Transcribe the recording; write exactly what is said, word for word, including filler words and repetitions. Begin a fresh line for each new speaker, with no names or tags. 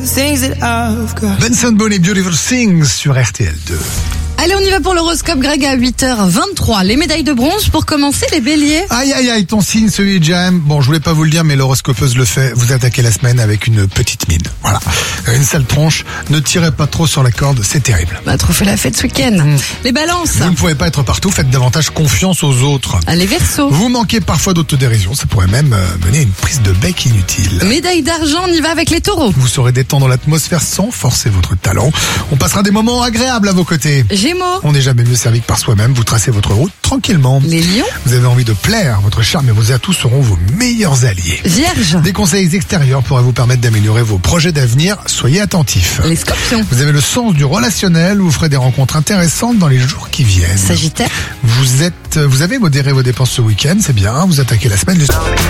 Benson Boone et Beautiful Things sur R T L deux.
Allez, on y va pour l'horoscope, Greg, à huit heures vingt-trois. Les médailles de bronze pour commencer, les béliers.
Aïe aïe aïe, ton signe, celui de Jam. Bon, je voulais pas vous le dire, mais l'horoscopeuse le fait. Vous attaquez la semaine avec une petite mine. Voilà. Une sale tronche. Ne tirez pas trop sur la corde, c'est terrible.
Bah, trop fait la fête ce week-end. Mmh. Les balances.
Vous ne pouvez pas être partout, faites davantage confiance aux autres.
Les verseaux.
Vous manquez parfois d'autodérision, ça pourrait même euh, mener à une prise de bec inutile.
Médaille d'argent, on y va avec les taureaux.
Vous saurez détendre l'atmosphère sans forcer votre talent. On passera des moments agréables à vos côtés.
Gémeaux.
On n'est jamais mieux servi que par soi-même, vous tracez votre route tranquillement.
Les lions.
Vous avez envie de plaire, votre charme et vos atouts seront vos meilleurs alliés.
Vierge.
Des conseils extérieurs pourraient vous permettre d'améliorer vos projets d'avenir, soyez attentifs.
Les scorpions.
Vous avez le sens du relationnel, vous ferez des rencontres intéressantes dans les jours qui viennent.
Sagittaire.
Vous êtes, vous avez modéré vos dépenses ce week-end, c'est bien, vous attaquez la semaine.